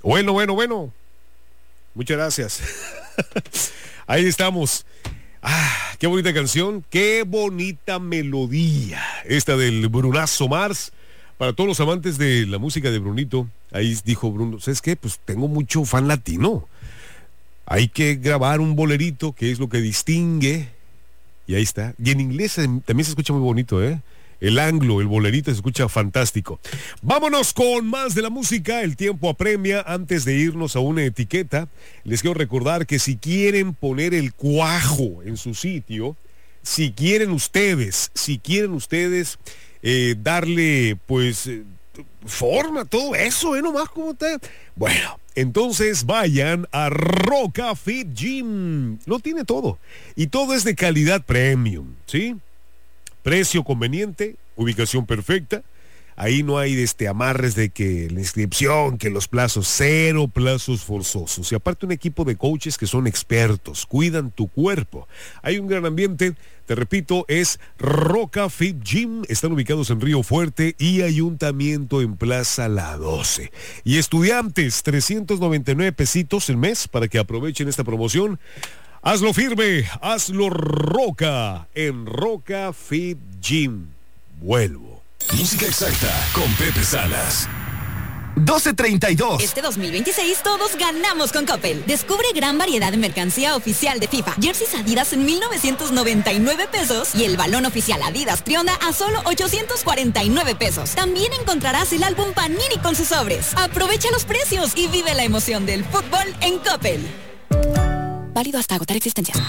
Bueno. Muchas gracias. Ahí estamos. Qué bonita canción, qué bonita melodía. Esta del Brunazo Mars. Para todos los amantes de la música de Brunito, ahí dijo Bruno, ¿sabes qué? Pues tengo mucho fan latino. Hay que grabar un bolerito, que es lo que distingue. Y ahí está. Y en inglés también se escucha muy bonito, ¿eh? El anglo, el bolerito se escucha fantástico. Vámonos con más de la música. El tiempo apremia. Antes de irnos a una etiqueta, les quiero recordar que si quieren poner el cuajo en su sitio, si quieren ustedes darle pues forma, todo eso, nomás como te... Bueno, entonces vayan a Roca Fit Gym. Lo tiene todo. Y todo es de calidad premium, ¿sí? Precio conveniente, ubicación perfecta. Ahí no hay amarres de que la inscripción, que los plazos, 0 plazos forzosos. Y aparte un equipo de coaches que son expertos, cuidan tu cuerpo. Hay un gran ambiente, te repito, es Roca Fit Gym. Están ubicados en Río Fuerte y Ayuntamiento en Plaza La 12. Y estudiantes, 399 pesitos el mes para que aprovechen esta promoción. Hazlo firme, hazlo Roca en Roca Fit Gym. Vuelvo. Música exacta con Pepe Salas. 12:32. Este 2026 todos ganamos con Coppel. Descubre gran variedad de mercancía oficial de FIFA. Jerseys Adidas en 1,999 pesos y el balón oficial Adidas Trionda a solo 849 pesos. También encontrarás el álbum Panini con sus sobres. Aprovecha los precios y vive la emoción del fútbol en Coppel. Válido hasta agotar existencias.